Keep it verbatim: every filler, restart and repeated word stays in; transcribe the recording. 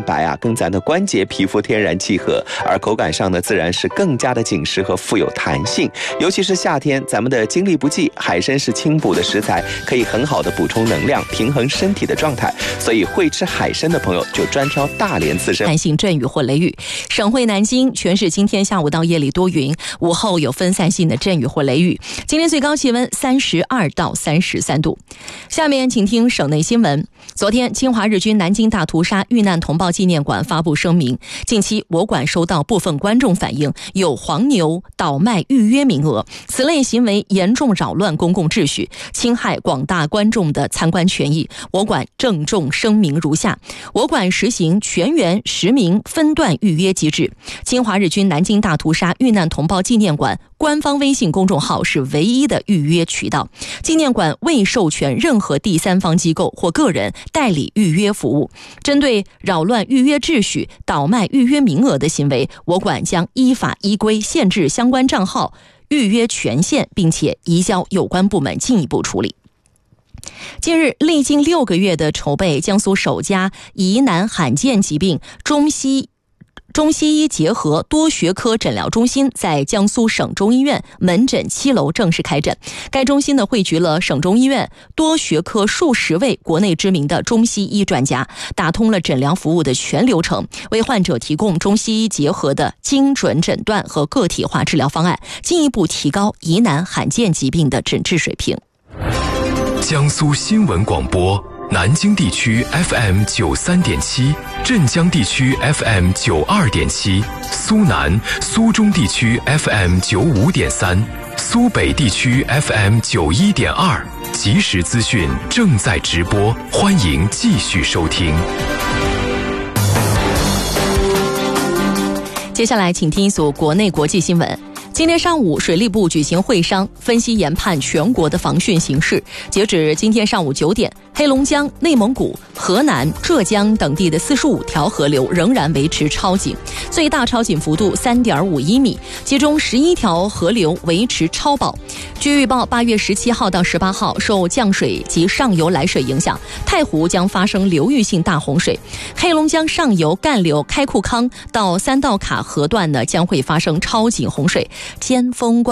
白啊，跟咱的关节皮肤天然契合，而口感上呢，自然是更加的紧实和富有弹性。尤其是夏天，咱们的精力不济，海参是清补的食材，可以很好的补充能量，平衡身体的状态。所以会吃海参的朋友就专挑大连刺身。 弹性阵雨或雷雨，省会南京全市今天下午到夜里多云，午后有分散性的阵雨或雷雨。今天最高气温三十二到三十三度。下面请听省内新闻。昨天，侵华日军南京大屠杀遇难同胞纪念馆发布声明，近期我馆收到部分观众反映有黄牛倒卖预约名额，此类行为严重扰乱公共秩序，侵害广大观众的参观权益。我馆郑重声明如下：我馆实行全员实名分段预约机制。侵华日军南京大屠杀遇难同胞纪念馆官方微信公众号是唯一的预约渠道，纪念馆未授权任何第三方机构或个人代理预约服务。针对扰乱预约秩序、倒卖预约名额的行为，我馆将依法依规限制相关账号预约权限，并且移交有关部门进一步处理。近日，历经六个月的筹备，江苏首家疑难罕见疾病中西中西医结合多学科诊疗中心在江苏省中医院门诊七楼正式开诊。该中心呢汇聚了省中医院多学科数十位国内知名的中西医专家，打通了诊疗服务的全流程，为患者提供中西医结合的精准诊断和个体化治疗方案，进一步提高疑难罕见疾病的诊治水平。 江苏新闻广播，南京地区 F M 九三点七，镇江地区 F M 九二点七，苏南、苏中地区 F M 九五点三，苏北地区 F M 九一点二，即时资讯正在直播，欢迎继续收听。 接下来，请听一组国内国际新闻。今天上午，水利部举行会商，分析研判全国的防汛形势。截止今天上午九点，黑龙江、内蒙古、河南、浙江等地的四十五条河流仍然维持超警，最大超警幅度 三点五一米，其中十一条河流维持超保。据预报，八月十七号到十八号，受降水及上游来水影响，太湖将发生流域性大洪水。黑龙江上游干流开库康到三道卡河段呢，将会发生超警洪水。尖峰